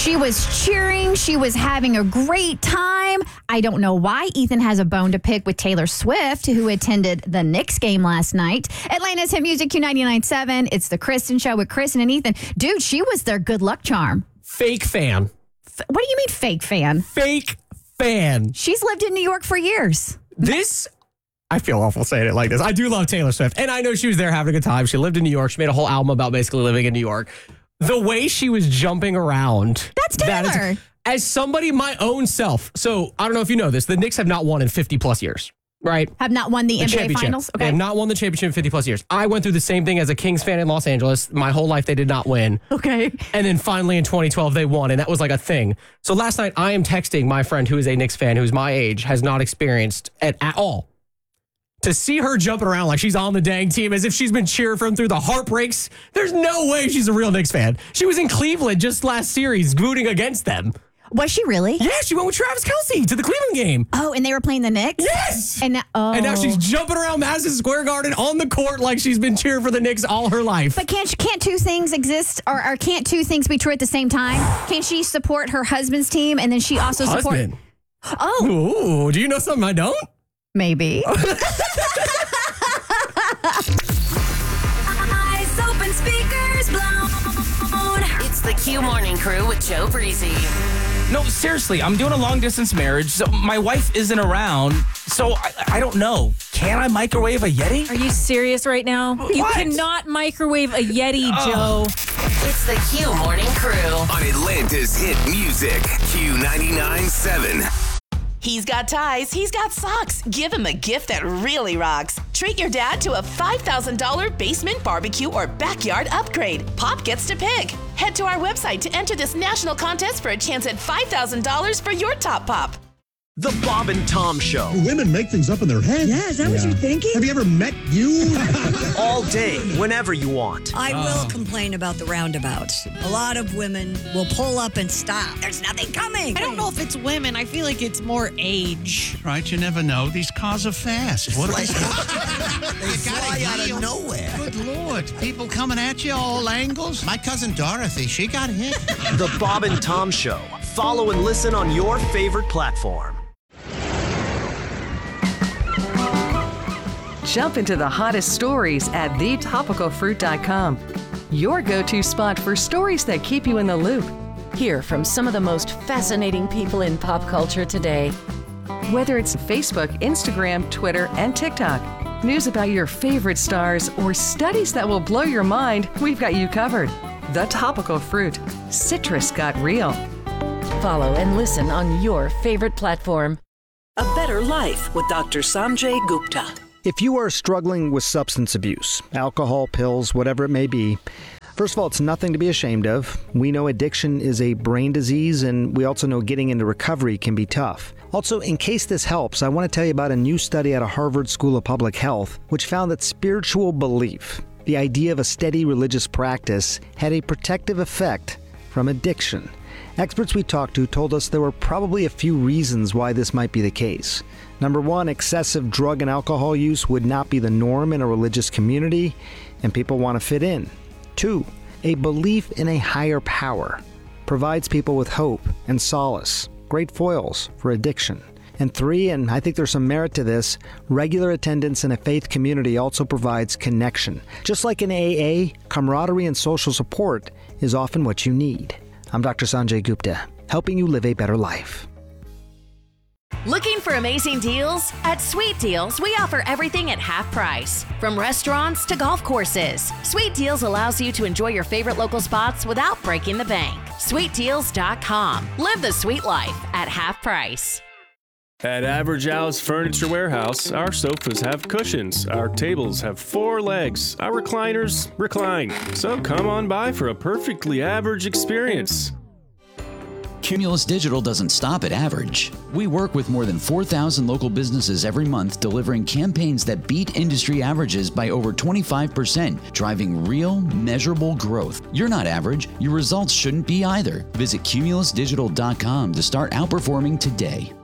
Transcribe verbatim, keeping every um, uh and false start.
She was cheering. She was having a great time. I don't know why Ethan has a bone to pick with Taylor Swift, who attended the Knicks game last night. Atlanta's Hit Music Q ninety-nine point seven. It's the Kristen Show with Kristen and Ethan. Dude, she was their good luck charm. Fake fan. F- what do you mean fake fan? Fake fan. She's lived in New York for years. This... I feel awful saying it like this. I do love Taylor Swift, and I know she was there having a good time. She lived in New York. She made a whole album about basically living in New York. The way she was jumping around. That's Taylor. That is, as somebody, my own self. So I don't know if you know this. The Knicks have not won in fifty plus years, right? Have not won the, the N B A championship. Finals? Okay. They have not won the championship in fifty plus years. I went through the same thing as a Kings fan in Los Angeles. My whole life, they did not win. Okay. And then finally in twenty twelve, they won, and that was like a thing. So last night, I am texting my friend who is a Knicks fan, who's my age, has not experienced it at all. To see her jumping around like she's on the dang team as if she's been cheering for them through the heartbreaks, there's no way she's a real Knicks fan. She was in Cleveland just last series rooting against them. Was she really? Yeah, she went with Travis Kelce to the Cleveland game. Oh, and they were playing the Knicks? Yes! And, oh. and now she's jumping around Madison Square Garden on the court like she's been cheering for the Knicks all her life. But can't can't two things exist, or, or can't two things be true at the same time? Can't she support her husband's team, and then she also support... Husband? Oh. Ooh, do you know something I don't? Maybe. Eyes open, speakers blown. It's the Q Morning Crew with Joe Breezy. No, seriously, I'm doing a long-distance marriage, so my wife isn't around, so I, I don't know. Can I microwave a Yeti? Are you serious right now? What? You cannot microwave a Yeti, Joe. It's the Q Morning Crew. On Atlanta's Hit Music, Q ninety-nine point seven. He's got ties, he's got socks. Give him a gift that really rocks. Treat your dad to a five thousand dollars basement barbecue or backyard upgrade. Pop gets to pick. Head to our website to enter this national contest for a chance at five thousand dollars for your top pop. The Bob and Tom Show. Women make things up in their heads. Yeah, is that yeah. what you're thinking? Have you ever met you? All day, whenever you want. I will complain about the roundabouts. A lot of women will pull up and stop. There's nothing coming. I don't know if it's women. I feel like it's more age. Right, you never know. These cars are fast. What like, they fly out of nowhere. Good Lord. People coming at you all angles. My cousin Dorothy, she got hit. The Bob and Tom Show. Follow and listen on your favorite platform. Jump into the hottest stories at the topical fruit dot com. Your go-to spot for stories that keep you in the loop. Hear from some of the most fascinating people in pop culture today. Whether it's Facebook, Instagram, Twitter, and TikTok, news about your favorite stars, or studies that will blow your mind, we've got you covered. The Topical Fruit. Citrus got real. Follow and listen on your favorite platform. A Better Life with Doctor Sanjay Gupta. If you are struggling with substance abuse, alcohol, pills, whatever it may be, first of all, it's nothing to be ashamed of. We know addiction is a brain disease, and we also know getting into recovery can be tough. Also, in case this helps, I want to tell you about a new study out of Harvard School of Public Health, which found that spiritual belief, the idea of a steady religious practice, had a protective effect from addiction. Experts we talked to told us there were probably a few reasons why this might be the case. Number one, excessive drug and alcohol use would not be the norm in a religious community, and people want to fit in. Two, a belief in a higher power provides people with hope and solace, great foils for addiction. And three, and I think there's some merit to this, regular attendance in a faith community also provides connection. Just like in A A, camaraderie and social support is often what you need. I'm Doctor Sanjay Gupta, helping you live a better life. Looking for amazing deals? At Sweet Deals, we offer everything at half price. From restaurants to golf courses, Sweet Deals allows you to enjoy your favorite local spots without breaking the bank. sweet deals dot com. Live the sweet life at half price. At Average House Furniture Warehouse, our sofas have cushions, our tables have four legs, our recliners recline. So come on by for a perfectly average experience. Cumulus Digital doesn't stop at average. We work with more than four thousand local businesses every month, delivering campaigns that beat industry averages by over twenty-five percent, driving real, measurable growth. You're not average. Your results shouldn't be either. Visit cumulus digital dot com to start outperforming today.